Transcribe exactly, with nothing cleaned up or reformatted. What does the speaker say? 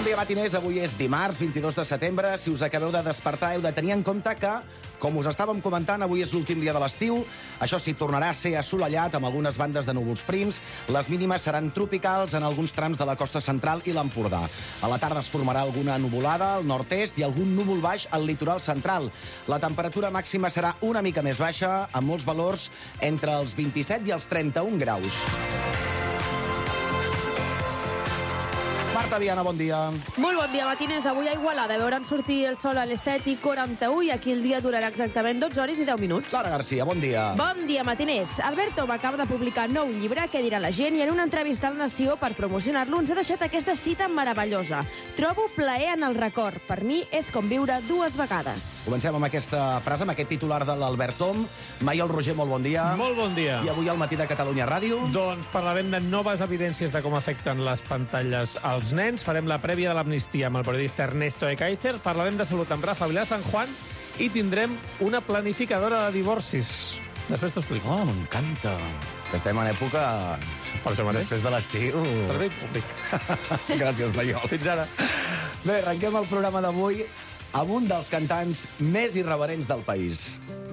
dia, matiners. Avui és dimarts, vint-i-dos de setembre. Si us acabeu de despertar, heu de tenir en compte que, com us estàvem comentant, avui és l'últim dia de l'estiu. Això sí, tornarà a ser assolellat amb algunes bandes de núvols prims. Les mínimes seran tropicals en alguns trams de la costa central i l'Empordà. A la tarda es formarà alguna nuvolada al nord-est i algun núvol baix al litoral central. La temperatura màxima serà una mica més baixa, amb molts valors entre els vint-i-set i els trenta-un graus. Marta Viana, bon dia. Molt bon dia, matiners. Avui a Igualada veuran sortir el sol a les set i quaranta-u i aquí el dia durarà exactament dotze hores i deu minuts. Clara Garcia, bon dia. Bon dia, matiners. Alberto acaba de publicar nou llibre, Què dirà la gent, i en una entrevista a La Nació per promocionar-lo ens ha deixat aquesta cita meravellosa. Trobo plaer en el record. Per mi és com viure dues vegades. Comencem amb aquesta frase, amb aquest titular de l'Albert Tom. Maiol Roger, molt bon dia. Molt bon dia. I avui al matí de Catalunya Ràdio. Doncs parlarem de noves evidències de com afecten les pantalles als nens. Farem la prèvia de l'amnistia amb el periodista Ernesto Ekaizer. Parlarem de salut amb Rafa Vilà San Juan i tindrem una planificadora de divorcis. Després t'ho explico. Oh, m'encanta. Estem en època... Per això mateix. Després de l'estiu. Servei públic. Gràcies, Maiol. Fins ara. Bé, arrenquem el programa d'avui amb un dels cantants més irreverents del país.